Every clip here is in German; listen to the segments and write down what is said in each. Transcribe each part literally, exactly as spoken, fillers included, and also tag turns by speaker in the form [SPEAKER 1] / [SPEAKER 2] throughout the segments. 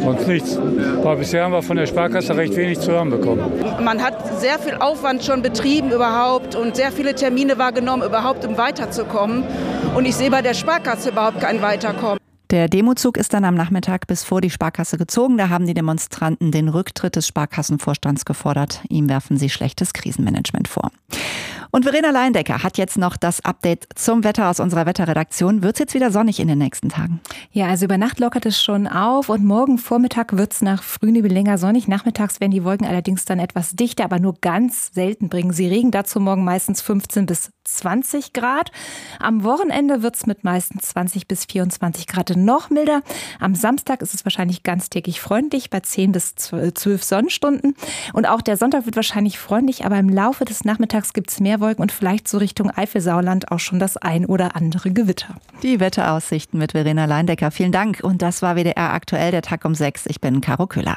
[SPEAKER 1] sonst nichts. Aber bisher haben wir von der Sparkasse recht wenig zu hören bekommen.
[SPEAKER 2] Man hat sehr viel Aufwand schon betrieben überhaupt und sehr viele Termine wahrgenommen, überhaupt um weiterzukommen. Und ich sehe bei der Sparkasse überhaupt kein Weiterkommen.
[SPEAKER 3] Der Demozug ist dann am Nachmittag bis vor die Sparkasse gezogen. Da haben die Demonstranten den Rücktritt des Sparkassenvorstands gefordert. Ihm werfen sie schlechtes Krisenmanagement vor. Und Verena Leindecker hat jetzt noch das Update zum Wetter aus unserer Wetterredaktion. Wird es jetzt wieder sonnig in den nächsten Tagen?
[SPEAKER 4] Ja, also über Nacht lockert es schon auf und morgen Vormittag wird es nach Frühnebel länger sonnig. Nachmittags werden die Wolken allerdings dann etwas dichter, aber nur ganz selten bringen sie Regen. Dazu morgen meistens fünfzehn bis zwanzig Grad. Am Wochenende wird es mit meistens zwanzig bis vierundzwanzig Grad noch milder. Am Samstag ist es wahrscheinlich ganztägig freundlich bei zehn bis zwölf Sonnenstunden. Und auch der Sonntag wird wahrscheinlich freundlich, aber im Laufe des Nachmittags gibt es mehr Wolken und vielleicht so Richtung Eifel-Sauerland auch schon das ein oder andere Gewitter.
[SPEAKER 3] Die Wetteraussichten mit Verena Leindecker. Vielen Dank. Und das war W D R aktuell, der Tag um sechs. Ich bin Caro Köhler.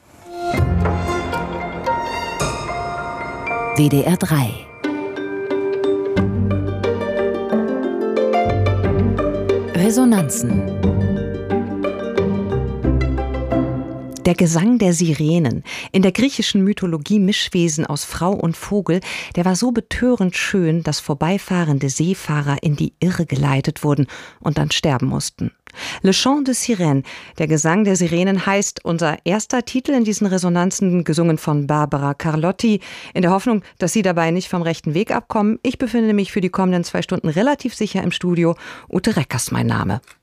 [SPEAKER 5] W D R drei. Resonanzen. Der Gesang der Sirenen, in der griechischen Mythologie Mischwesen aus Frau und Vogel, der war so betörend schön, dass vorbeifahrende Seefahrer in die Irre geleitet wurden und dann sterben mussten. Le Chant de Sirène, der Gesang der Sirenen, heißt unser erster Titel in diesen Resonanzen, gesungen von Barbara Carlotti, in der Hoffnung, dass Sie dabei nicht vom rechten Weg abkommen. Ich befinde mich für die kommenden zwei Stunden relativ sicher im Studio. Ute Reckers mein Name.